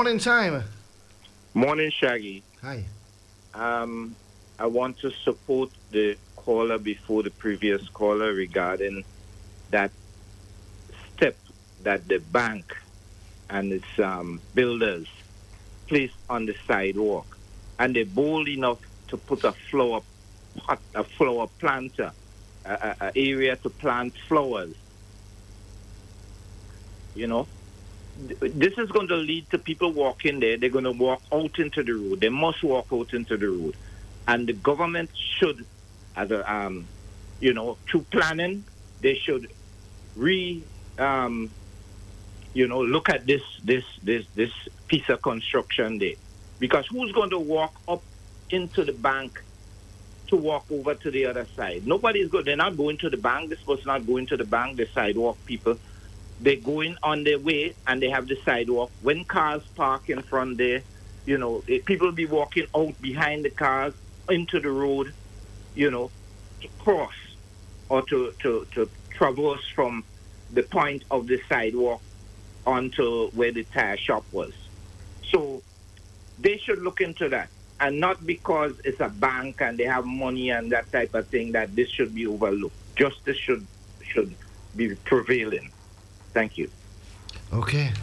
morning time. Morning, Shaggy. Hi. Um, I want to support the caller before the previous caller regarding that step that the bank and its builders placed on the sidewalk, and they're bold enough to put a flower pot, a flower planter, a area to plant flowers. You know, this is going to lead to people walking there. They're going to walk out into the road. They must walk out into the road, and the government should, as a through planning, they should re look at this piece of construction there, because who's going to walk up into the bank to walk over to the other side? Nobody's going. They're not going to the bank. They're supposed to not going to the bank. The sidewalk people, they're going on their way, and they have the sidewalk. When cars park in front there, people be walking out behind the cars into the road, to cross or to traverse from the point of the sidewalk onto where the tire shop was. So they should look into that. And not because it's a bank and they have money and that type of thing that this should be overlooked. Justice should be prevailing. Thank you. Okay.